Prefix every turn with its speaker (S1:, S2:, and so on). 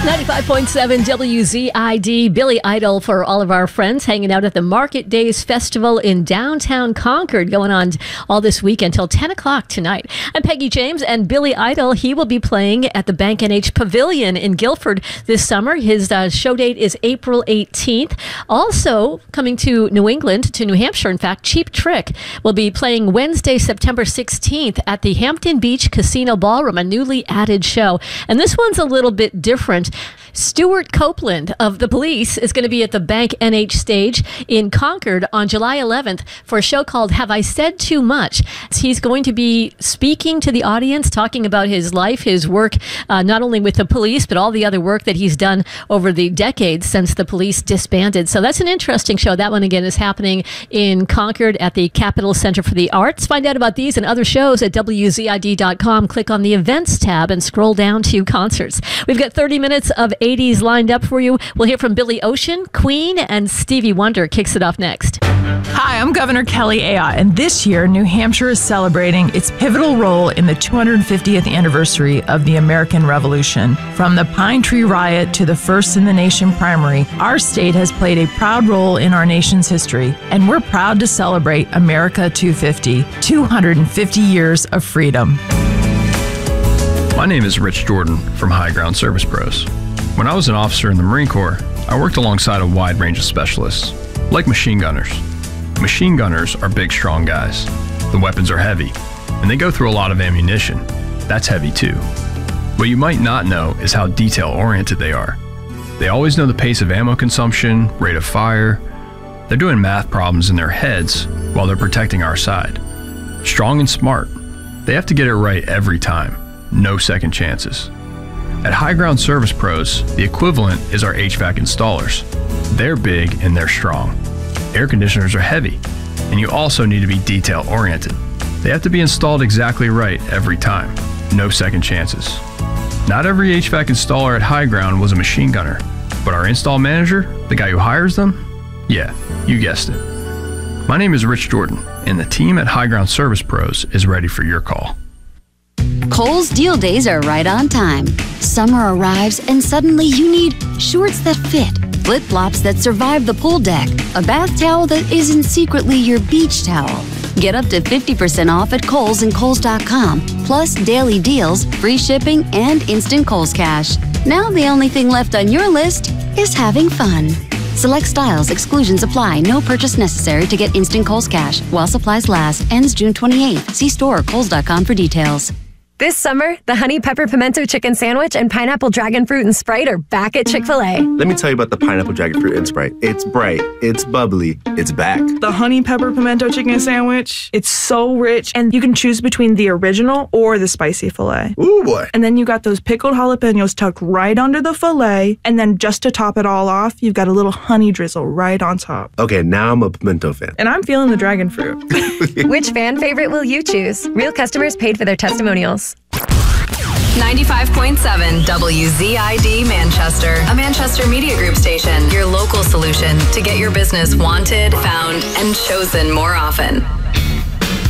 S1: 95.7 WZID, Billy Idol for all of our friends hanging out at the Market Days Festival in downtown Concord, going on all this week until 10 o'clock tonight. I'm Peggy James, and Billy Idol, he will be playing at the Bank NH Pavilion in Guilford this summer. His show date is April 18th. Also coming to New England, to New Hampshire, in fact, Cheap Trick will be playing Wednesday, September 16th at the Hampton Beach Casino Ballroom, a newly added show. And this one's a little bit different. Stuart Copeland of The Police is going to be at the Bank NH stage in Concord on July 11th for a show called Have I Said Too Much? He's going to be speaking to the audience, talking about his life, his work, not only with The Police, but all the other work that he's done over the decades since The Police disbanded. So that's an interesting show. That one, again, is happening in Concord at the Capitol Center for the Arts. Find out about these and other shows at WZID.com. Click on the Events tab and scroll down to Concerts. We've got 30 minutes of 80s lined up for you. We'll hear from Billy Ocean, Queen, and Stevie Wonder kicks it off next.
S2: Hi, I'm Governor Kelly Ayotte, and this year, New Hampshire is celebrating its pivotal role in the 250th anniversary of the American Revolution. From the Pine Tree Riot to the First in the Nation primary, our state has played a proud role in our nation's history, and we're proud to celebrate America 250, 250 years of freedom.
S3: My name is Rich Jordan from High Ground Service Pros. When I was an officer in the Marine Corps, I worked alongside a wide range of specialists, like machine gunners. Machine gunners are big, strong guys. The weapons are heavy, and they go through a lot of ammunition. That's heavy too. What you might not know is how detail-oriented they are. They always know the pace of ammo consumption, rate of fire. They're doing math problems in their heads while they're protecting our side. Strong and smart. They have to get it right every time. No second chances. At High Ground Service Pros, the equivalent is our HVAC installers. They're big and they're strong. Air conditioners are heavy, and you also need to be detail-oriented. They have to be installed exactly right every time. No second chances. Not every HVAC installer at High Ground was a machine gunner, but our install manager, the guy who hires them, yeah, you guessed it. My name is Rich Jordan, and the team at High Ground Service Pros is ready for your call.
S4: Kohl's deal days are right on time. Summer arrives and suddenly you need shorts that fit, flip-flops that survive the pool deck, a bath towel that isn't secretly your beach towel. Get up to 50% off at Kohl's and Kohls.com, plus daily deals, free shipping, and instant Kohl's Cash. Now the only thing left on your list is having fun. Select styles, exclusions apply, no purchase necessary to get instant Kohl's Cash. While supplies last, ends June 28th. See store or Kohls.com for details.
S5: This summer, the Honey Pepper Pimento Chicken Sandwich and Pineapple Dragon Fruit and Sprite are back at Chick-fil-A.
S6: Let me tell you about the Pineapple Dragon Fruit and Sprite. It's bright, it's bubbly, it's back.
S2: The Honey Pepper Pimento Chicken Sandwich, it's so rich, and you can choose between the original or the spicy filet.
S6: Ooh, boy.
S2: And then you got those pickled jalapenos tucked right under the filet, and then just to top it all off, you've got a little honey drizzle right on top.
S6: Okay, now I'm a pimento fan.
S2: And I'm feeling the dragon fruit.
S5: Which fan favorite will you choose? Real customers paid for their testimonials.
S7: 95.7 WZID Manchester, a Manchester Media Group station, your local solution to get your business wanted, found, and chosen more often.